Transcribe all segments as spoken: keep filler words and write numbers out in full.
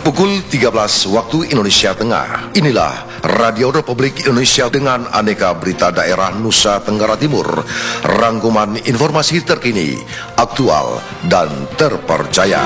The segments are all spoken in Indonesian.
Pukul tiga belas waktu Indonesia Tengah. Inilah Radio Republik Indonesia dengan aneka berita daerah Nusa Tenggara Timur. Rangkuman informasi terkini, aktual, dan terpercaya.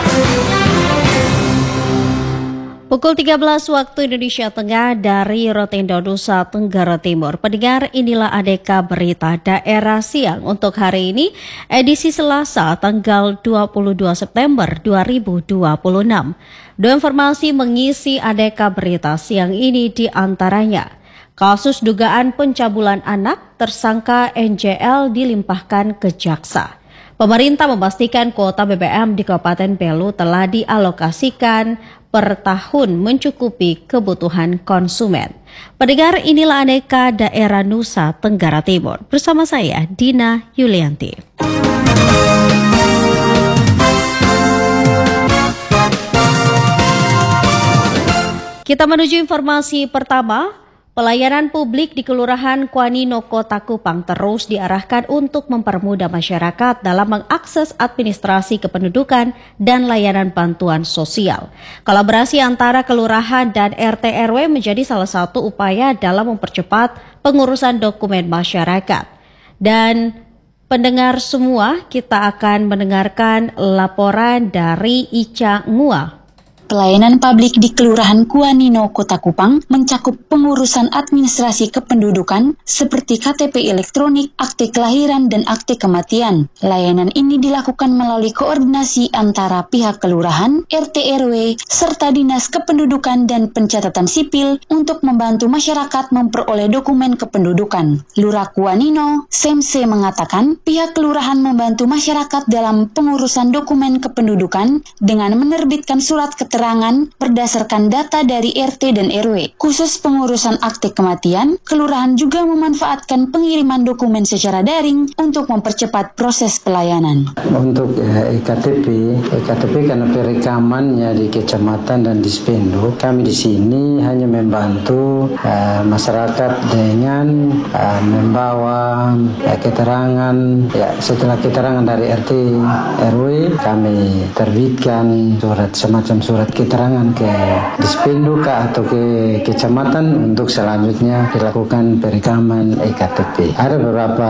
Pukul tiga belas waktu Indonesia Tengah dari Rotendo Nusa Tenggara Timur. Pendengar, inilah aneka berita daerah siang untuk hari ini, edisi Selasa tanggal dua puluh dua September dua ribu dua puluh enam. Dua informasi mengisi aneka berita siang ini di antaranya. Kasus dugaan pencabulan anak, tersangka N J L dilimpahkan ke jaksa. Pemerintah memastikan kuota B B M di Kabupaten Belu telah dialokasikan per tahun mencukupi kebutuhan konsumen. Pendengar, inilah aneka daerah Nusa Tenggara Timur. Bersama saya, Dina Yulianti. Kita menuju informasi pertama. Pelayanan publik di Kelurahan Kuanino, Kota Kupang terus diarahkan untuk mempermudah masyarakat dalam mengakses administrasi kependudukan dan layanan bantuan sosial. Kolaborasi antara kelurahan dan R T R W menjadi salah satu upaya dalam mempercepat pengurusan dokumen masyarakat. Dan pendengar semua, kita akan mendengarkan laporan dari Ica Ngua. Pelayanan publik di Kelurahan Kuanino, Kota Kupang mencakup pengurusan administrasi kependudukan seperti K T P elektronik, akte kelahiran, dan akte kematian. Layanan ini dilakukan melalui koordinasi antara pihak kelurahan, R T R W, serta Dinas Kependudukan dan Pencatatan Sipil untuk membantu masyarakat memperoleh dokumen kependudukan. Lurah Kuanino, Semse, mengatakan pihak kelurahan membantu masyarakat dalam pengurusan dokumen kependudukan dengan menerbitkan surat keterangan keterangan berdasarkan data dari R T dan R W. Khusus pengurusan akte kematian, kelurahan juga memanfaatkan pengiriman dokumen secara daring untuk mempercepat proses pelayanan. Untuk eh, E K T P, E K T P karena perekamannya di kecamatan dan di Spenduk, kami di sini hanya membantu eh, masyarakat dengan eh, membawa eh, keterangan. Ya, setelah keterangan dari R T R W, kami terbitkan surat semacam surat keterangan ke Dispenduk atau ke kecamatan untuk selanjutnya dilakukan perekaman E K T P. Ada beberapa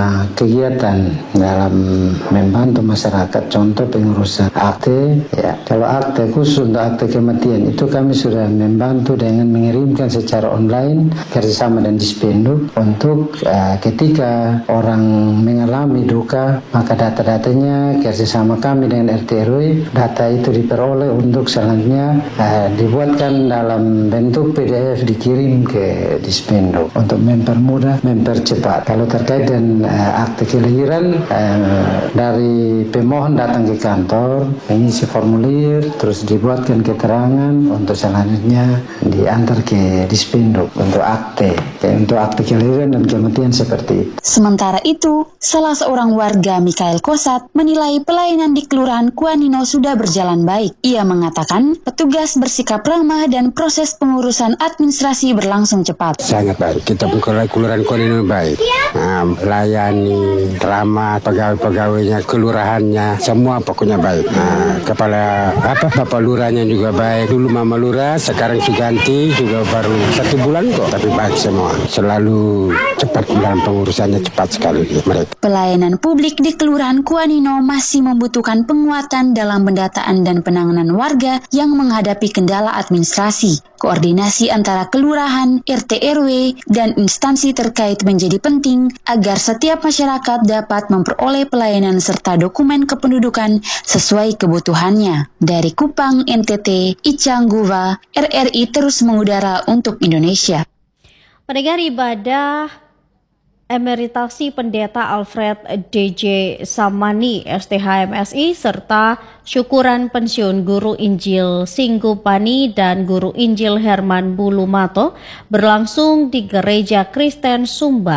kegiatan dalam membantu masyarakat, contoh pengurusan akte. Ya, kalau akte khusus untuk akte kematian itu kami sudah membantu dengan mengirimkan secara online kerjasama dan Dispenduk untuk uh, ketika orang mengalami duka, maka data-datanya kerjasama kami dengan R T R W, data itu diperoleh untuk selanjutnya uh, dibuatkan dalam bentuk P D F dikirim ke Dispenduk untuk mempermudah, mempercepat. Kalau terkait dengan uh, akte kelahiran, uh, dari pemohon datang ke kantor, mengisi formulir, terus dibuatkan keterangan untuk selanjutnya diantar ke Dispenduk untuk akte, untuk akte kelahiran dan kematian seperti itu. Sementara itu, salah seorang warga, Mikael Kosat, menilai pelayanan di Kelurahan Kuanino sudah berjalan baik. Ia mengatakan petugas bersikap ramah dan proses pengurusan administrasi berlangsung cepat. Sangat baik. Kita Kelurahan Kuanino baik. Nah, melayani, ramah, pegawai-pegawainya, kelurahannya, semua pokoknya baik. Nah, kepala apa Bapak Lurahnya juga baik. Dulu Mama Lurah, sekarang Suganti juga baru satu bulan kok, tapi baik semua. Selalu cepat dalam pengurusannya, cepat sekali mereka. Pelayanan publik di Kelurahan Kuanino masih membutuhkan penguatan dalam pendataan dan penanganan warga yang menghadapi kendala administrasi. Koordinasi antara kelurahan, R T R W, dan instansi terkait menjadi penting agar setiap masyarakat dapat memperoleh pelayanan serta dokumen kependudukan sesuai kebutuhannya. Dari Kupang, N T T, Ica Ngua, R R I terus mengudara untuk Indonesia. Pendengar, ibadah emeritasi Pendeta Alfred D J Samani S T H M S I serta syukuran pensiun Guru Injil Singgupani dan Guru Injil Herman Bulumato berlangsung di Gereja Kristen Sumba,